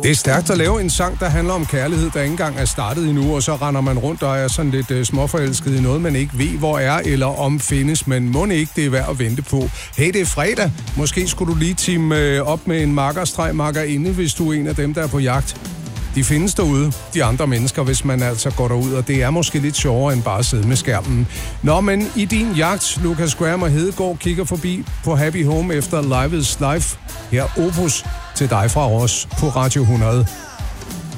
Det er stærkt at lave en sang, der handler om kærlighed, der ikke engang er startet endnu, og så render man rundt og er sådan lidt småforelsket i noget, man ikke ved, hvor er eller om findes, men må ikke det er værd at vente på. Hey, det er fredag. Måske skulle du lige teame op med en makker inde, hvis du er en af dem, der er på jagt. De findes derude, de andre mennesker, hvis man altså går derud, og det er måske lidt sjovere end bare at sidde med skærmen. Nå, men i din jagt, Lukas Graham og Hedegaard kigger forbi på Happy Home efter Live is Life. Her Opus til dig fra os på Radio 100.